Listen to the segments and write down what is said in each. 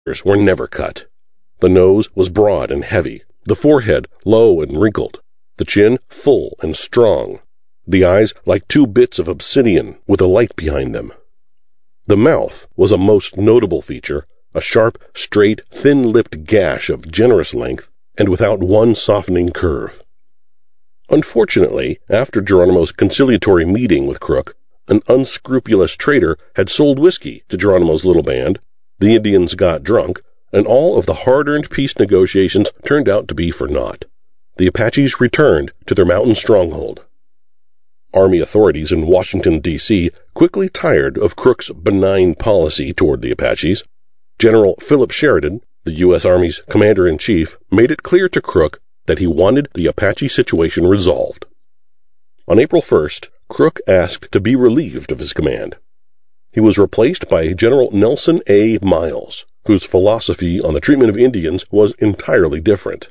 were never cut. The nose was broad and heavy, the forehead low and wrinkled, the chin full and strong, the eyes like two bits of obsidian with a light behind them. The mouth was a most notable feature, a sharp, straight, thin-lipped gash of generous length and without one softening curve. Unfortunately, after Geronimo's conciliatory meeting with Crook, an unscrupulous trader had sold whiskey to Geronimo's little band, the Indians got drunk, and all of the hard-earned peace negotiations turned out to be for naught. The Apaches returned to their mountain stronghold. Army authorities in Washington, D.C. quickly tired of Crook's benign policy toward the Apaches. General Philip Sheridan, the U.S. Army's commander-in-chief, made it clear to Crook that he wanted the Apache situation resolved. On April 1st, Crook asked to be relieved of his command. He was replaced by General Nelson A. Miles, whose philosophy on the treatment of Indians was entirely different.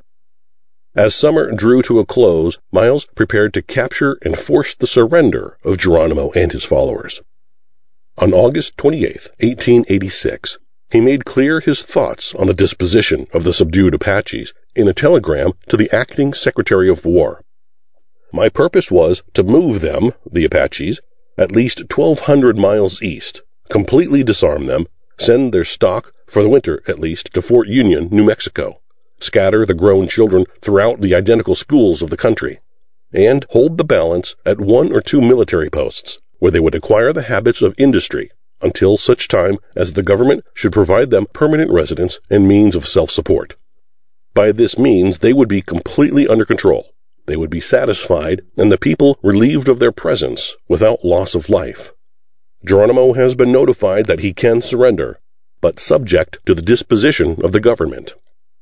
As summer drew to a close, Miles prepared to capture and force the surrender of Geronimo and his followers. On August 28, 1886, he made clear his thoughts on the disposition of the subdued Apaches in a telegram to the acting Secretary of War. My purpose was to move them, the Apaches, at least 1,200 miles east, completely disarm them, send their stock, for the winter at least, to Fort Union, New Mexico, scatter the grown children throughout the identical schools of the country, and hold the balance at 1 or 2 military posts, where they would acquire the habits of industry, until such time as the government should provide them permanent residence and means of self-support. By this means they would be completely under control. They would be satisfied, and the people relieved of their presence without loss of life. Geronimo has been notified that he can surrender, but subject to the disposition of the government.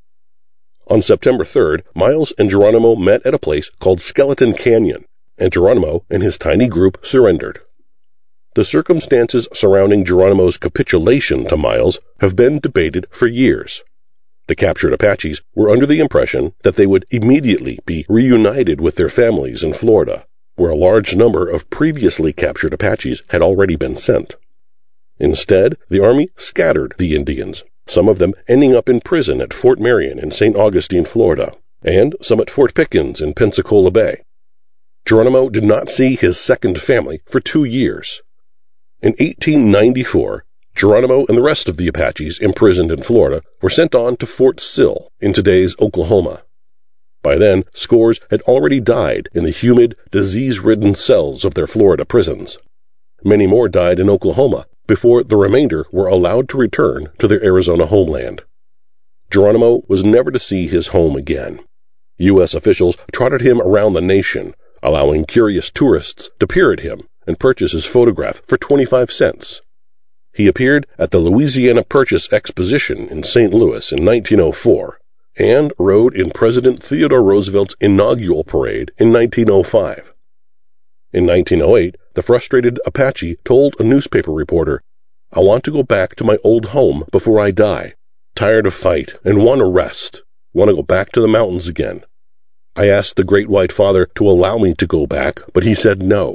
On September 3rd, Miles and Geronimo met at a place called Skeleton Canyon, and Geronimo and his tiny group surrendered. The circumstances surrounding Geronimo's capitulation to Miles have been debated for years. The captured Apaches were under the impression that they would immediately be reunited with their families in Florida, where a large number of previously captured Apaches had already been sent. Instead, the Army scattered the Indians, some of them ending up in prison at Fort Marion in St. Augustine, Florida, and some at Fort Pickens in Pensacola Bay. Geronimo did not see his second family for 2 years. In 1894, Geronimo and the rest of the Apaches imprisoned in Florida were sent on to Fort Sill in today's Oklahoma. By then, scores had already died in the humid, disease-ridden cells of their Florida prisons. Many more died in Oklahoma before the remainder were allowed to return to their Arizona homeland. Geronimo was never to see his home again. U.S. officials trotted him around the nation, allowing curious tourists to peer at him and purchase his photograph for 25 cents. He appeared at the Louisiana Purchase Exposition in St. Louis in 1904 and rode in President Theodore Roosevelt's inaugural parade in 1905. In 1908, the frustrated Apache told a newspaper reporter, "I want to go back to my old home before I die. Tired of fight and want to rest. Want to go back to the mountains again. I asked the Great White Father to allow me to go back, but he said no."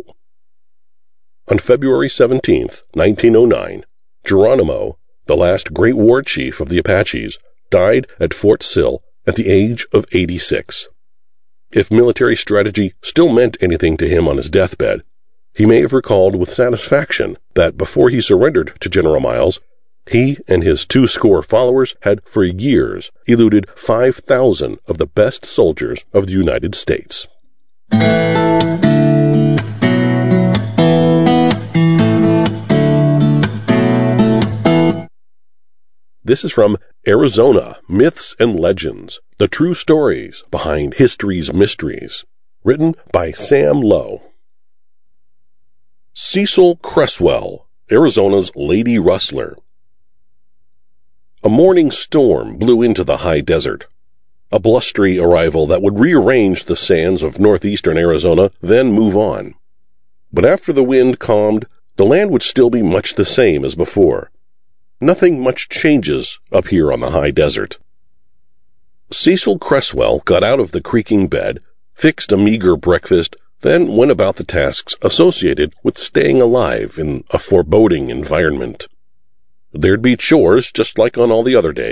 On February 17, 1909, Geronimo, the last great war chief of the Apaches, died at Fort Sill at the age of 86. If military strategy still meant anything to him on his deathbed, he may have recalled with satisfaction that before he surrendered to General Miles, he and his 200 followers had for years eluded 5,000 of the best soldiers of the United States. This is from Arizona, Myths and Legends, the true stories behind history's mysteries, written by Sam Lowe. Cecil Creswell, Arizona's Lady Rustler. A morning storm blew into the high desert, a blustery arrival that would rearrange the sands of northeastern Arizona, then move on. But after the wind calmed, the land would still be much the same as before. Nothing much changes up here on the high desert. Cecil Creswell got out of the creaking bed, fixed a meager breakfast, then went about the tasks associated with staying alive in a foreboding environment. There'd be chores just like on all the other days.